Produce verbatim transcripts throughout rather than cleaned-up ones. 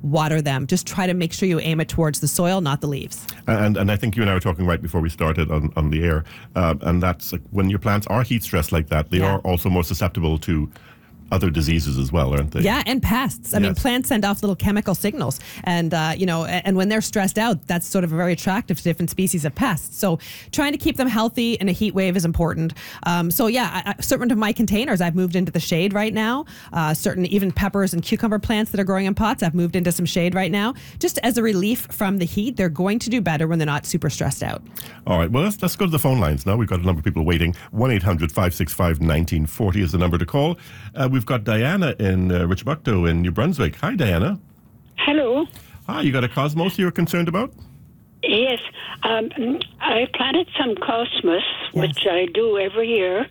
water them. Just try to make sure you aim it towards the soil, not the leaves. And and I think you and I were talking right before we started on, on the air, uh, and that's like when your plants are heat stressed like that, they Yeah. are also more susceptible to other diseases as well, aren't they? Yeah, and pests. I Yes. mean, plants send off little chemical signals, and uh, you know, and when they're stressed out, that's sort of very attractive to different species of pests. So, trying to keep them healthy in a heat wave is important. Um, so, yeah, I, I, certain of my containers, I've moved into the shade right now. Uh, certain even peppers and cucumber plants that are growing in pots, I've moved into some shade right now, just as a relief from the heat. They're going to do better when they're not super stressed out. All right, well, let's, let's go to the phone lines now. We've got a number of people waiting. one eight hundred five six five one nine four zero is the number to call. Uh, we've got Diana in uh, Richbuckto in New Brunswick. Hi, Diana. Hello. Hi, you got a cosmos you're concerned about? Yes, um, I planted some cosmos, Yes. which I do every year,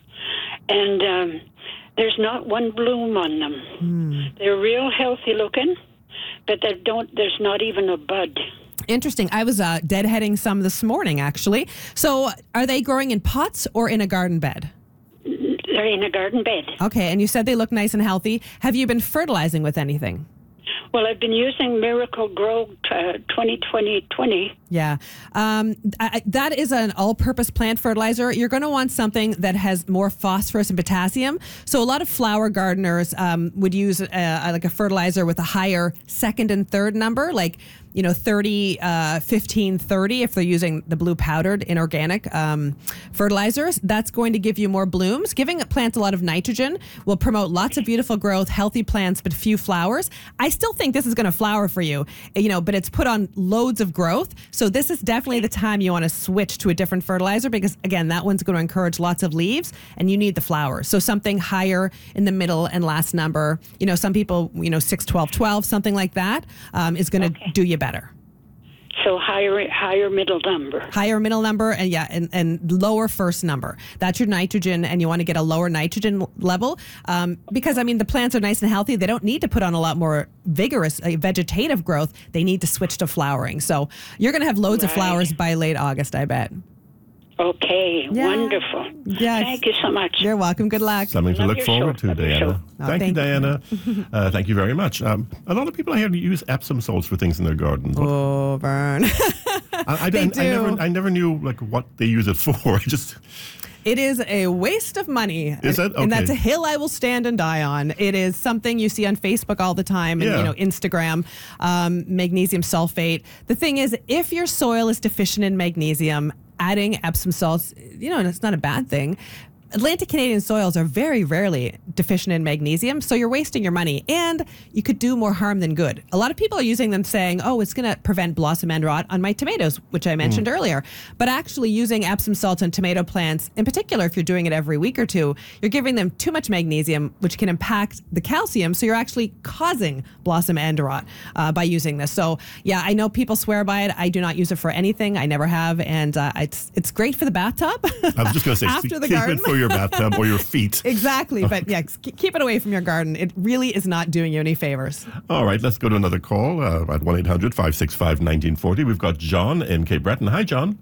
and um, there's not one bloom on them. Hmm. They're real healthy looking, but they don't. There's not even a bud. Interesting. I was uh, deadheading some this morning, actually. So, are they growing in pots or in a garden bed? They're in a garden bed. Okay, and you said they look nice and healthy. Have you been fertilizing with anything? Well, I've been using Miracle Grow uh, twenty twenty twenty. Yeah, um, I, I- that is an all-purpose plant fertilizer. You're going to want something that has more phosphorus and potassium. So a lot of flower gardeners um, would use uh, like a fertilizer with a higher second and third number, like you know thirty, uh, fifteen, thirty. If they're using the blue powdered inorganic um, fertilizers, that's going to give you more blooms. Giving plants a lot of nitrogen will promote lots of beautiful growth, healthy plants, but few flowers. I still think this is going to flower for you, you know, but it's put on loads of growth. So this is definitely the time you want to switch to a different fertilizer because, again, that one's going to encourage lots of leaves and you need the flowers. So something higher in the middle and last number, you know, some people, you know, six, twelve, twelve, something like that um, is going to Okay. do you better. So higher, higher middle number. Higher middle number and yeah, and, and lower first number. That's your nitrogen, and you want to get a lower nitrogen level um, because I mean the plants are nice and healthy. They don't need to put on a lot more vigorous uh, vegetative growth. They need to switch to flowering. So you're going to have loads of Right. flowers by late August, I bet. Okay, Yeah. wonderful. Yes. Thank you so much. You're welcome. Good luck. Something to Love look your forward show. to, Love your Diana. show. Oh, thank, you, thank you. Diana. uh, thank you very much. Um, a lot of people I hear use Epsom salts for things in their gardens. What- Oh, Vern. I, I, they I, I never, do. I never knew like what they use it for. I just It is a waste of money. Is and, it? and that's a Okay. hill I will stand and die on. It is something you see on Facebook all the time and Yeah. you know Instagram, um, magnesium sulfate. The thing is, if your soil is deficient in magnesium, adding Epsom salts, you know, it's not a bad thing. Atlantic Canadian soils are very rarely deficient in magnesium, so you're wasting your money and you could do more harm than good. A lot of people are using them saying, oh, it's going to prevent blossom end rot on my tomatoes, which I mentioned earlier. But actually using Epsom salts on tomato plants, in particular, if you're doing it every week or two, you're giving them too much magnesium, which can impact the calcium. So you're actually causing blossom end rot uh, by using this. So yeah, I know people swear by it. I do not use it for anything. I never have. And uh, it's, it's great for the bathtub. I was just going to say After the keep garden. it for your bathtub or your feet. Exactly, but yeah, k- keep it away from your garden. It really is not doing you any favors. All right, let's go to another call uh, at one eight hundred five six five one nine four zero. We've got John in Cape Breton. Hi, John.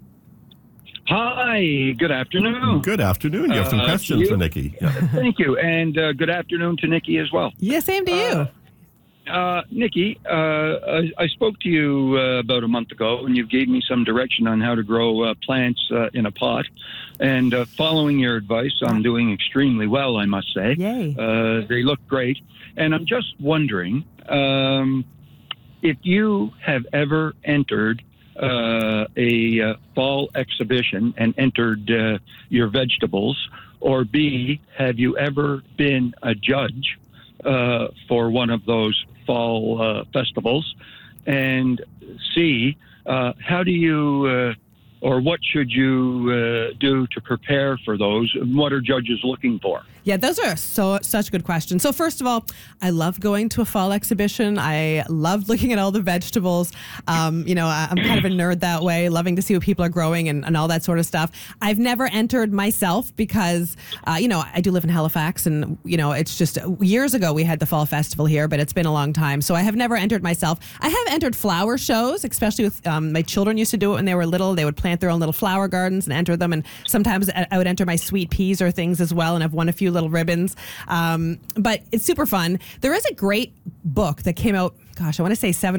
Hi, good afternoon. Good afternoon. You have some Uh, questions you- for Nikki. Yeah. Thank you, and uh, good afternoon to Nikki as well. Yeah, same to you. Uh, Nikki, uh, I, I spoke to you uh, about a month ago, and you gave me some direction on how to grow uh, plants uh, in a pot. And uh, following your advice, I'm doing extremely well, I must say. Yay. Uh, they look great. And I'm just wondering um, if you have ever entered uh, a uh, fall exhibition and entered uh, your vegetables, or B, have you ever been a judge uh, for one of those fall uh, festivals? And C, uh, how do you, uh, or what should you uh, do to prepare for those? What are judges looking for? Yeah, those are so such good questions. So first of all, I love going to a fall exhibition. I love looking at all the vegetables. Um, you know, I- I'm kind of a nerd that way, loving to see what people are growing and, and all that sort of stuff. I've never entered myself because, uh, you know, I do live in Halifax and, you know, it's just years ago we had the fall festival here, but it's been a long time. So I have never entered myself. I have entered flower shows, especially with um, my children used to do it when they were little. They would plant their own little flower gardens and enter them. And sometimes I I would enter my sweet peas or things as well. And I've won a few little ribbons. Um, but it's super fun. There is a great book that came out, gosh, I want to say seven